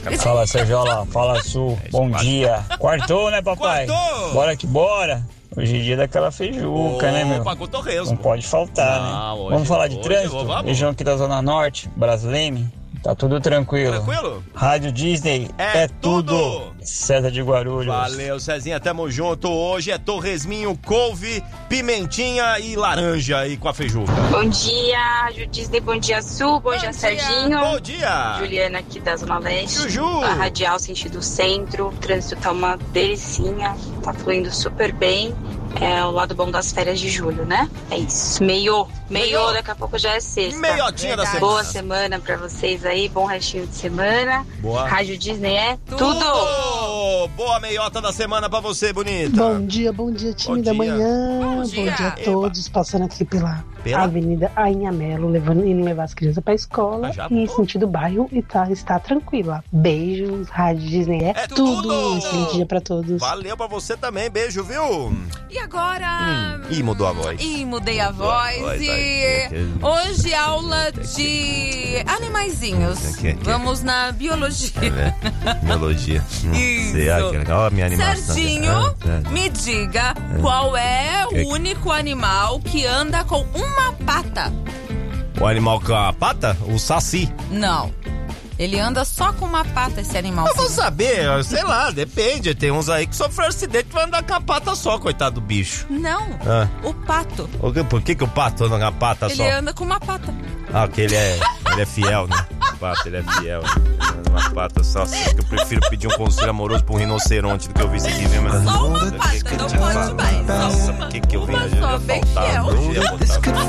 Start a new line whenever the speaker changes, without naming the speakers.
Fala, Sergiola. Fala, Sul. Bom dia. Quartou, né, papai?
Quartou.
Bora que bora. Hoje é dia daquela feijuca, né, meu?
Opa, com torresmo.
Não pode faltar,
Não,
né?
hoje-
Vamos falar de
hoje
trânsito?
vamos.
Região aqui da Zona Norte, Brasleme. Tá tudo tranquilo.
Tranquilo?
Rádio Disney
É
tudo.
tudo.
César de Guarulhos.
Valeu, Cezinha, tamo junto. Hoje é torresminho, couve, pimentinha e laranja aí com a feijuca.
Bom dia, Rádio Disney, bom dia, Sul, bom dia, Serginho.
Bom dia.
Juliana aqui da Zona Leste.
Juju.
A radial sentido centro, o trânsito tá uma delicinha, tá fluindo super bem. É o lado bom das férias de julho, né? É isso. Meio, daqui a pouco já é sexta.
Meiotinha da semana.
Boa semana pra vocês aí, bom restinho de semana.
Boa.
Rádio Disney é tudo.
Boa meiota da semana pra você, bonita.
Bom dia, time da manhã.
Bom
Bom
dia.
dia a todos. Passando aqui pela
Pela?
Avenida Anhanguera, indo levar as crianças pra escola.
Ah, já
E
vou.
sentido bairro e está tranquila. Beijos, Rádio Disney é tudo. Excelente dia pra todos.
Valeu pra você também, beijo, viu?
E agora...
Ih, mudou a voz.
Ih, mudei a voz
voz,
e hoje aula de animaizinhos.
Que?
Vamos na biologia.
Biologia.
Isso.
Ó, minha animação.
Serginho, me diga qual é o único animal que anda com uma pata.
O animal com a pata? O saci.
Não. Ele anda só com uma pata, esse animal.
Eu vou saber, sei lá, depende. Tem uns aí que sofreram acidente e vai andar com a pata só, coitado do bicho.
Não,
Ah.
o pato.
Por que o pato anda com a pata
Ele
só?
anda com uma pata.
Ah, porque ele é fiel, né? O pato, ele é fiel. Uma pata só, assim, que eu prefiro pedir um conselho amoroso pra um rinoceronte do que eu vi isso aqui mesmo.
Só uma pata, não pode mais. Só
Nossa,
uma.
por que eu vi?
Uma
Eu ia
só, bem
faltar,
fiel.
eu ia botar